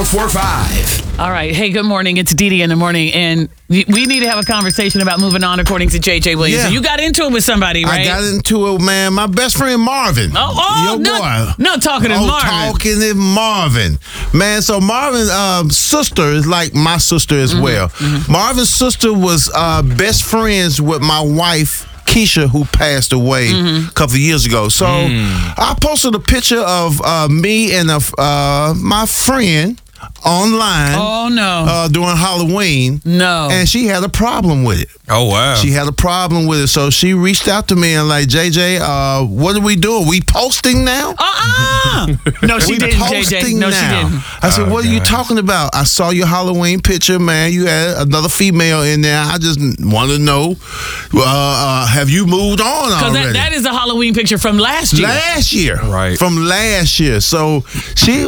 1045. All right. Hey, good morning. It's Dee Dee in the morning, and we need to have a conversation about moving on, according to J.J. Williams. Yeah. So you got into it with somebody, right? I got into it, man. My best friend Marvin. Your boy. Not talking to Marvin. Talking to Marvin. Man, so Marvin's sister is like my sister as well. Marvin's sister was best friends with my wife, Keisha, who passed away a couple of years ago. So I posted a picture of me and my friend online. Oh, no. During Halloween. No. And she had a problem with it. Oh, wow. She had a problem with it. So she reached out to me and like, JJ, what are we doing? We posting now? No, she didn't, JJ. No, she didn't. I said, what are you talking about? I saw your Halloween picture, man. You had another female in there. I just want to know, have you moved on already? Because that is a Halloween picture from last year. Last year. Right. From last year. So she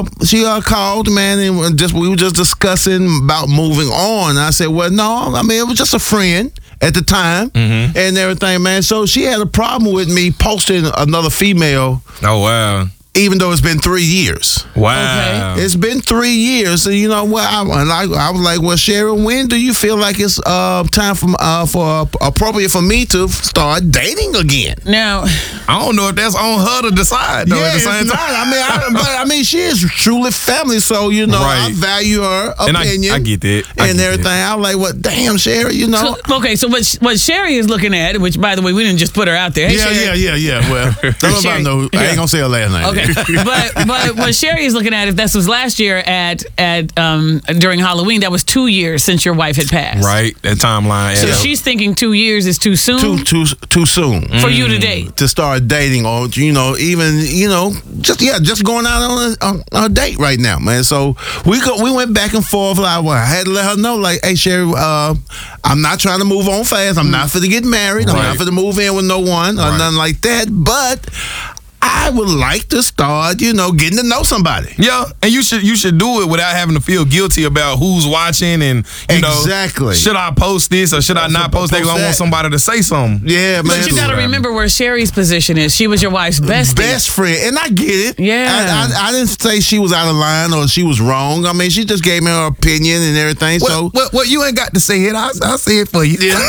called, man, and we were just discussing about moving on. I said, well, no, I mean, it was just a friend at the time and everything, man. So she had a problem with me posting another female. Oh, wow. Even though it's been 3 years. Wow. Okay. It's been 3 years. So, you know what? I was like, well, Sharon, when do you feel like it's time for appropriate for me to start dating again? Now, I don't know if that's on her to decide, though, Yeah, at the it's same not. time. I mean, she is truly family, so, you know, I Right. value her And opinion. I get that. I And get everything. that. I'm like, well, damn, Sharon, you know. so what Sherry is looking at, which, by the way, we didn't just put her out there. Hey, Sherry. Yeah. Well, don't Sherry. know. I ain't gonna say her last name. Okay, but what Sherry is looking at, if this was last year at during Halloween, that was 2 years since your wife had passed. Right. That timeline. So yeah. she's thinking 2 years is too soon Too soon for you to date. to start dating, or you know, even just going out on a date right now, man. So we went back and forth. Like, I had to let her know, like, hey, Sherry, I'm not trying to move on fast. I'm not for to get married. I'm Right. not for to move in with no one or nothing like that. But I would like to start, getting to know somebody. Yeah, and you should do it without having to feel guilty about who's watching and Exactly. should I post this or should I not post that? 'Cause I want somebody to say something. Yeah, man. But you got to remember where Sherry's position is. She was your wife's bestie. Best friend, and I get it. Yeah. I didn't say she was out of line or she was wrong. I mean, she just gave me her opinion and everything. So Well, you ain't got to say it. I'll say it for you. Yeah.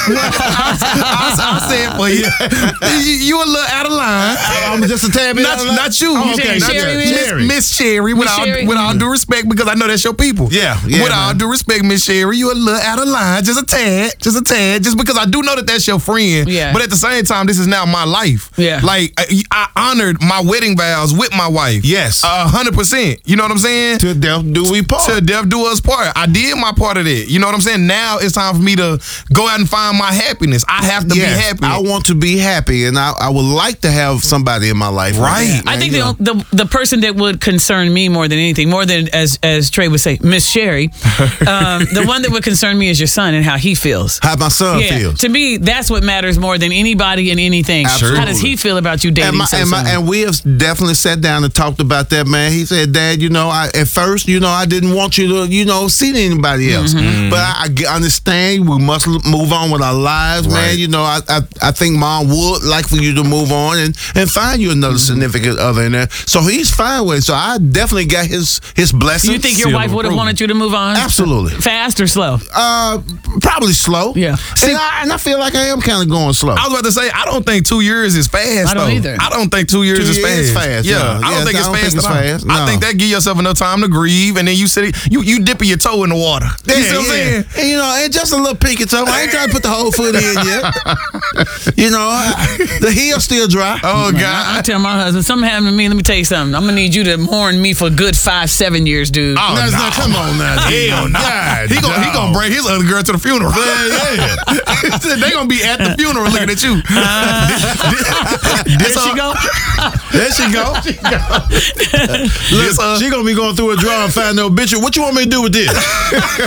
I'll say it for you. You a little out of line. I'm just a tad bit out of line. Not you. Oh, okay, not Sherry. you. Sherry. Miss Sherry, with all due respect, because I know that's your people. Yeah, with all man. due respect, Miss Sherry, you a little out of line, just a tad, just because I do know that that's your friend. Yeah. But at the same time, this is now my life. Yeah. Like I honored my wedding vows with my wife. Yes. 100%. You know what I'm saying? To death do we part. To death do us part. I did my part of that. You know what I'm saying? Now it's time for me to go out and find my happiness. I have to be happy. I want to be happy, and I would like to have somebody in my life. Right. I think the person that would concern me more than anything, more than as Trey would say, Miss Sherry, the one that would concern me is your son and how he feels. How my son feels. To me, that's what matters more than anybody and anything. Absolutely. How does he feel about you dating so soon? And we have definitely sat down and talked about that, man. He said, Dad, at first, I didn't want you to, see anybody else. But I understand we must move on with our lives, Right. man. I think Mom would like for you to move on and find you another significant other in there. So he's fine with it. So I definitely got his blessing. You think your wife would have wanted you to move on? Absolutely. Fast or slow? Probably slow. Yeah. And I feel like I am kind of going slow. I was about to say, I don't think 2 years is fast. I don't though. either. I don't think 2 years 2 is years fast. is fast, Yeah, yeah. I don't think it's fast at all. fast. I No. think that give yourself enough time to grieve, and then you dipping your toe in the water. You see what I'm saying? And, and just a little pinky toe. I ain't trying to put the whole foot in yet. The heel's still dry. Oh I God. tell my husband, something happened to me. Let me tell you something. I'm gonna need you to mourn me for a good 5-7 years, dude. Oh, That's no. not, come on now. Hell no. God, He gonna bring his other girl to the funeral. Yeah. They gonna be at the funeral looking at you. There she go. There she go. Look, she gonna be going through a drawer and find no bitch. What you want me to do with this?